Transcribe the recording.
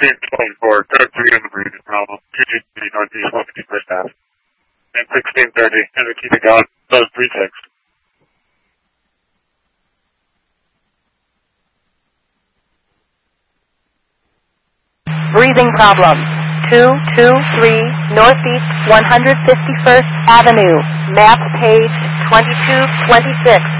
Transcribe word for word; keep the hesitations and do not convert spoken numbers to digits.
sixteen twenty-four, code three on the breathing problem, two G T Northeast one fifty-first Ave. And sixteen thirty, and we keep it going, close three six. Breathing problem, two two three Northeast one hundred fifty-first Avenue, map page twenty-two twenty-six.